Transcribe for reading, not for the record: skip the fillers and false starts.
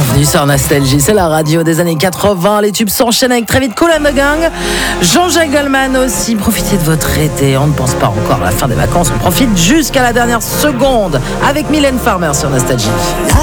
Bienvenue sur Nostalgie, c'est la radio des années 80. Les tubes s'enchaînent avec très vite Kool and the Gang. Jean-Jacques Goldman aussi. Profitez de votre été. On ne pense pas encore à la fin des vacances. On profite jusqu'à la dernière seconde avec Mylène Farmer sur Nostalgie.